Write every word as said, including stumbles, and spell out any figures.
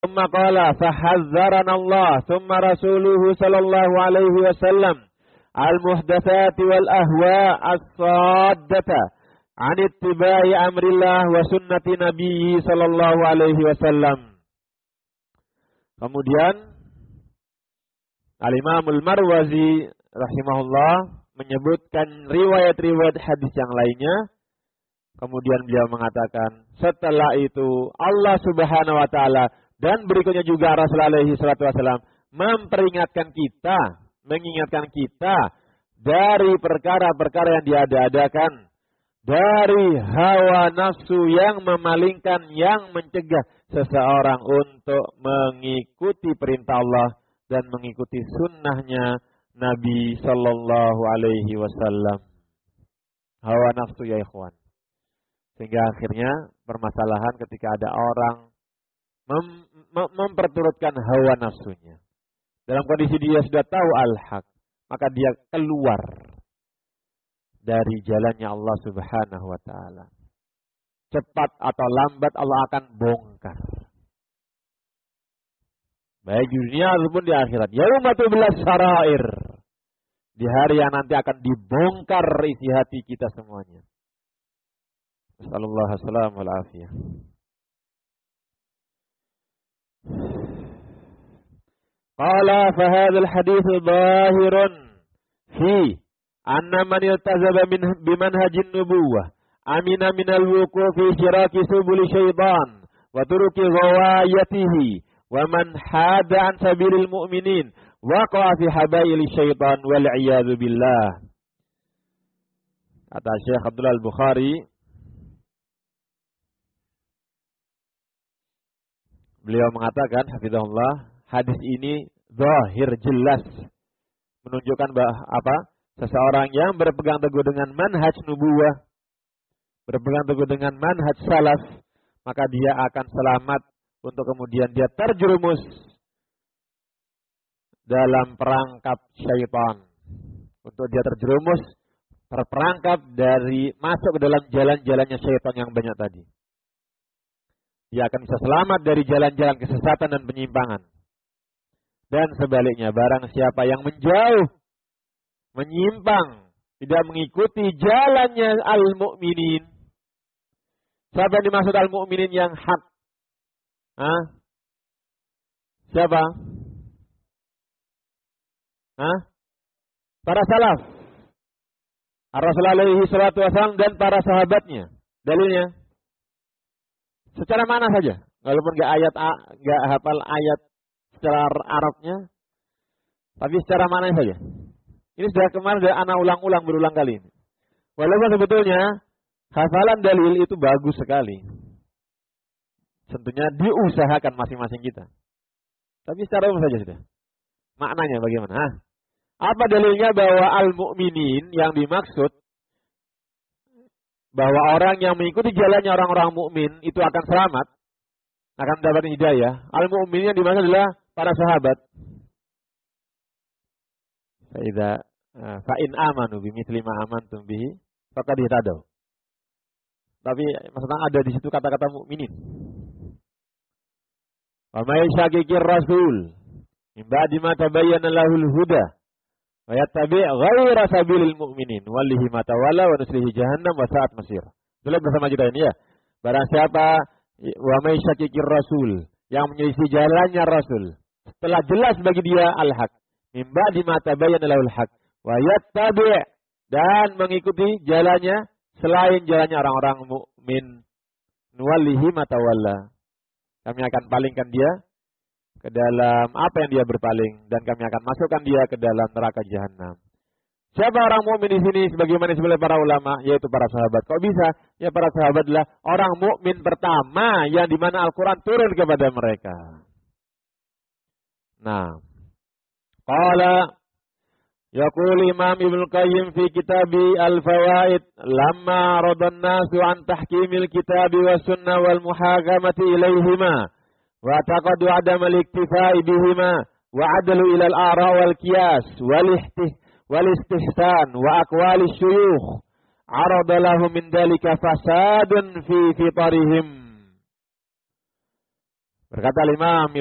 Thumma qala fahazzarana Allah thumma rasuluhu sallallahu alaihi wasallam al-muhdatsati wal ahwa as-saddata an ittiba'i amrillah wa sunnati nabiyyi sallallahu alaihi wasallam. Kemudian Al-Imam Al-Marwazi rahimahullah menyebutkan riwayat-riwayat hadis yang lainnya. Kemudian beliau mengatakan, setelah itu Allah Subhanahu wa taala dan berikutnya juga Rasulullah alaihi salatu wasallam memperingatkan kita, mengingatkan kita dari perkara-perkara yang diada-adakan, dari hawa nafsu yang memalingkan, yang mencegah seseorang untuk mengikuti perintah Allah dan mengikuti sunnahnya Nabi Sallallahu Alaihi Wasallam. Hawa nafsu ya ikhwan. Sehingga akhirnya permasalahan ketika ada orang mem mem memperturutkan hawa nafsunya. Dalam kondisi dia sudah tahu al-haq, maka dia keluar dari jalannya Allah Subhanahu wa taala. Cepat atau lambat Allah akan bongkar. Baik di dunia ataupun di akhirat. Yauma tublas sarair. Di hari yang nanti akan dibongkar isi hati kita semuanya. Sallallahu alaihi wasallam wal afiyah. Qala fa hadzal hadits dhahirun fi anna man iltazama min bimanhajin nubuwah amina minal wuquf fi syiraki subul syaitan wa turuki ghawayatihi wa man hada an sabilil mu'minin waqa'a fi habaili syaitan wal iyadu billah. Kata Syekh Abdullah Al-Bukhari, beliau mengatakan hafizahullah, hadis ini zahir jelas menunjukkan bahwa apa? Seseorang yang berpegang teguh dengan manhaj nubuwah, berpegang teguh dengan manhaj salaf, maka dia akan selamat untuk kemudian dia terjerumus dalam perangkap syaitan. Untuk dia terjerumus, terperangkap dari masuk ke dalam jalan-jalannya syaitan yang banyak tadi. Dia akan bisa selamat dari jalan-jalan kesesatan dan penyimpangan. Dan sebaliknya, barang siapa yang menjauh, menyimpang, tidak mengikuti jalannya al-mu'minin. Siapa yang dimaksud al-mu'minin yang hak? Hah? Siapa? Hah? Para salaf. Rasulullah alaihi salatu wasallam dan para sahabatnya. Dalilnya secara mana saja, walaupun enggak ayat enggak hafal ayat secara Arabnya, tapi secara mana saja. Ini sudah kemarin sudah anak ulang-ulang berulang kali. Walaupun sebetulnya hafalan dalil itu bagus sekali. Tentunya diusahakan masing-masing kita. Tapi secara umum saja sudah. Maknanya bagaimana? Hah? Apa dalilnya bahwa al-mu'minin yang dimaksud bahwa orang yang mengikuti jalannya orang-orang mukmin itu akan selamat, akan mendapat hidayah. Al-mu'minin yang dimaksud adalah para sahabat. Faida fa in amanu bimithli ma amantum bihi faqad ihtadaw. Tapi maksudnya ada di situ kata-kata mukminin. Wa may syaqiqir rasul min ba'di ma tabayyana lahul huda wa yattabi' ghaira sabilil mu'minin wallahi ma tawalla wa nuslihi jahannam wa sa'at masir. Boleh bersama kita ini ya. Barang siapa wa may syaqiqir rasul yang menyelisih jalannya rasul setelah jelas bagi dia al-haq min ba'di ma tabayyana lahul haq wa yattabi' dan mengikuti jalannya selain jalannya orang-orang mukmin, nuwallihi ma tawalla. Kami akan palingkan dia ke dalam apa yang dia berpaling dan kami akan masukkan dia ke dalam neraka jahanam. Siapa orang mukmin di sini sebagaimana disebut para ulama, yaitu para sahabat. Kok bisa? Ya para sahabat adalah orang mukmin pertama yang dimana Al-Quran turun kepada mereka. Nah, qala yaqul Imam Ibnu Qayyim fi kitabi Al-Fawaid lamma radan nasu an tahkimil kitabi was sunnah wal muhakamati ilaihima wa taqadu adam al-iktifai bihima wa adalu ila al-ara wal qiyas wal ihtih wal istihsan wa aqwali syuyukh arada lahum min dalika fasadun fi fitarihim. Berkata Imam